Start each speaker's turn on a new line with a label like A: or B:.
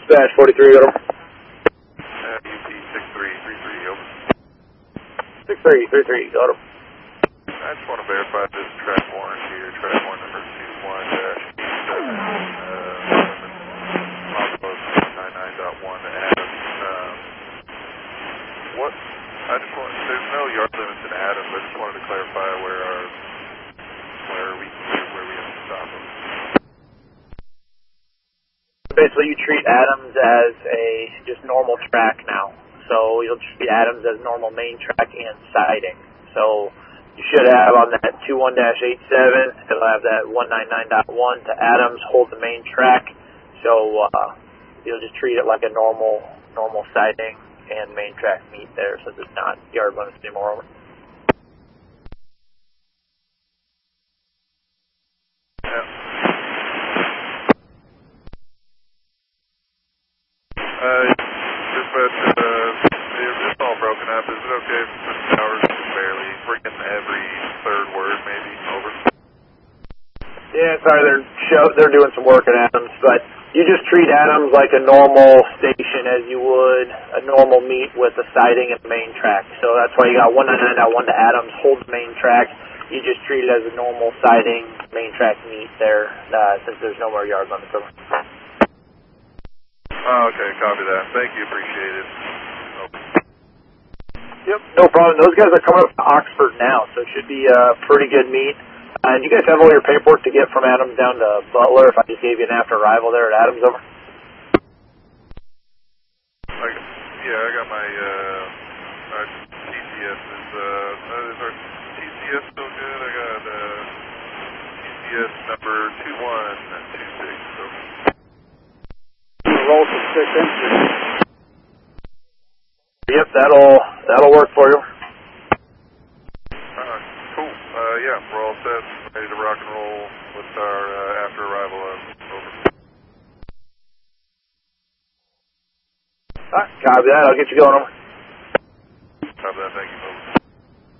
A: Dispatch 43, over.
B: UP 6333, over.
A: 6333, over.
B: I just want to verify this track warrant here, track warrant number 21-87, 99.1 Adams. What? I just want, there's no yard limits in Adams. I just wanted to clarify where we have to stop them.
A: Basically, you treat Adams as a just normal track now. So you'll treat Adams as normal main track and siding. So you should have on that 21-87, it'll have that 199.1 to Adams, hold the main track. So you'll just treat it like a normal siding and main track meet there, so it's not yard limits anymore.
B: Yeah. It's all broken up. Is it okay if the towers just barely freaking every third word, maybe? Over.
A: Yeah, sorry, they're doing some work at Adams, but you just treat Adams like a normal station as you would a normal meet with a siding and main track. So that's why you got 199.1 to Adams, hold the main track. You just treat it as a normal siding main track meet there, since there's no more yard limits.
B: Oh, okay, copy that. Thank you, appreciate it.
A: Yep, no problem. Those guys are coming up to Oxford now, so it should be a pretty good meet. And you guys have all your paperwork to get from Adams down to Butler, if I just gave you an after arrival there at Adams, over?
B: Yeah, I got my TCS. Is our TCS still good? I got TCS number 2126. So.
A: Roll some 6 inches. Yep, that'll work for you.
B: Cool. Yeah, we're all set, ready to rock and roll with our after arrival. Over.
A: All right, copy that. I'll get you going over.
B: Copy that. Thank you.